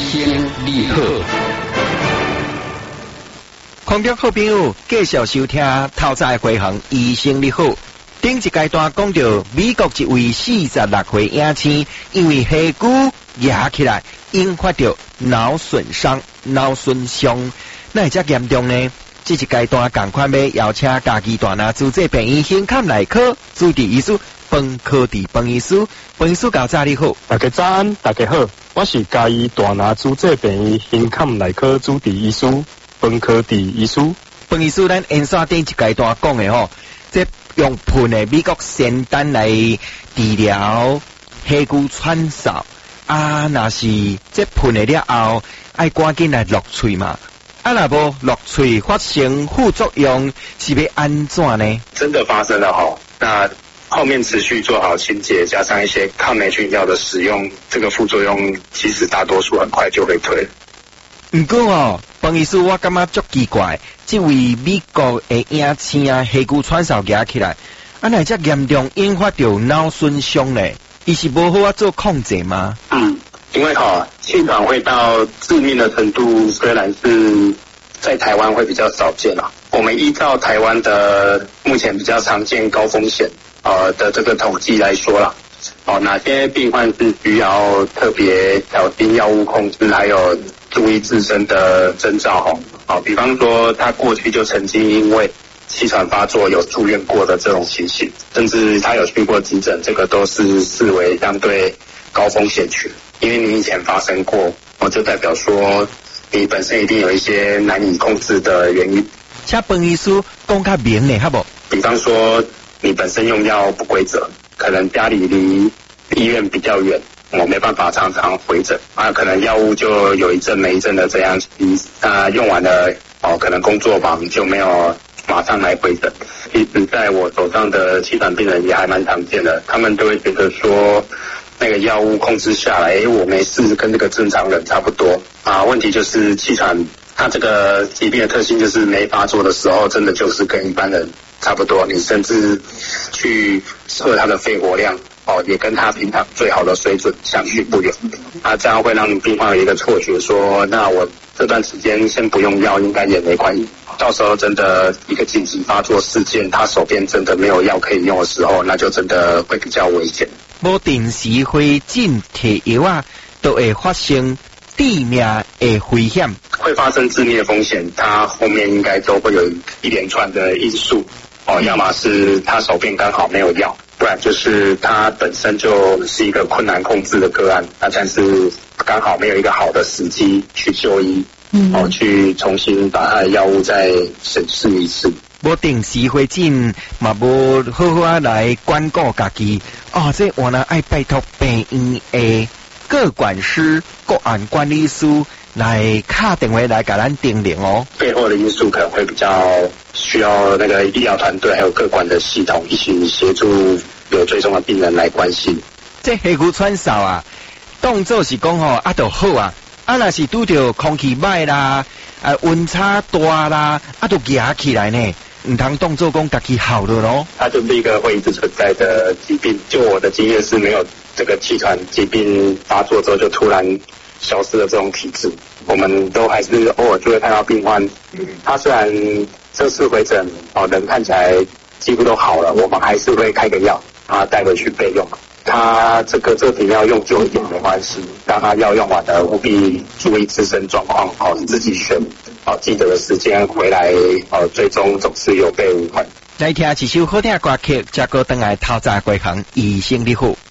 生利好。 空中好朋友，继续收听透早的回航医生你好。顶一阶段讲到美国一位46岁影星，因为下骨压起来，引发着脑损伤、脑损伤，那会遮严重呢？这一阶段赶快要邀请家己大拿主治病院胸腔内科主治医师冯科迪冯医师，冯医师搞早你好。 大家早安，大家好，我是嘉义大拿主治病院胸腔内科主治医师冯科迪医师。 冯医师，咱演说顶一阶段讲的吼，这用喷的美国先丹来治疗下骨串烧啊，那是这喷的了后，爱赶紧来落喙嘛。啊，若无落喙发生副作用，是要安怎呢？ 真的发生了吼，那后面持续做好清洁，加上一些抗霉菌药的使用，这个副作用其实大多数很快就会退。 不过哦，冯医师，我感觉足奇怪，这位美国的影星啊，下骨串烧压起来，啊，那遮严重引发着脑损伤呢？伊是无好做控制吗？ 因为气管会到致命的程度，虽然是在台湾会比较少见啦。我们依照台湾的目前比较常见高风险的这个统计来说啦，哪些病患是需要特别小心药物控制，还有注意自身的征兆比方说他过去就曾经因为气喘发作有住院过的这种情形，甚至他有去过急诊，这个都是视为相对高风险群。因为你以前发生过，就代表说你本身一定有一些难以控制的原因。 请冯医师讲较明呢，好不？ 比方说你本身用药不规则，可能家里离医院比较远，我没办法常常回诊啊，可能药物就有一阵没一阵的这样，用完了可能工作忙就没有马上来回诊。其实在我手上的气喘病人也还蛮常见的，他们都会觉得说那个药物控制下来，我没事，跟这个正常人差不多啊。问题就是气喘，它这个疾病的特性就是没发作的时候，真的就是跟一般人差不多。你甚至去测它的肺活量，也跟它平常最好的水准相去不远。啊，这样会让病患有一个错觉说，那我这段时间先不用药，应该也没关系。到时候真的一个紧急发作事件，他手边真的没有药可以用的时候，那就真的会比较危险。 无定时会进摕药啊，都会发生致命的危险。 会发生致命的风险，它后面应该都会有一连串的因素要么是他手边刚好没有药，不然就是他本身就是一个困难控制的个案，但是刚好没有一个好的时机去就医，去重新把他的药物再审视一次。 无定时会诊，嘛无好好来管顾家己。这我呢爱拜托病院的个管师、个案管理师来打电话来给咱叮咛哦。 背后的因素可能会比较需要那个医疗团队还有个管的系统一起协助有追踪的病人来关心。 这下骨串烧啊，动作是讲就好啊，若是拄着空气歹啦，温差大啦，就压起来呢。唔通动作讲家己好了咯， 它就是一个会一直存在的疾病。就我的经验是没有这个气喘疾病发作之后就突然消失了这种体质。我们都还是偶尔就会看到病患，他虽然这次回诊人看起来几乎都好了，我们还是会开个药，让他带回去备用。他这瓶药用久一点没关系，当他药用完了，务必注意自身状况，自己选记得的时间回来，最终总是有备无患。 来听一首好听的歌曲，再过回来透早归航，医生你好。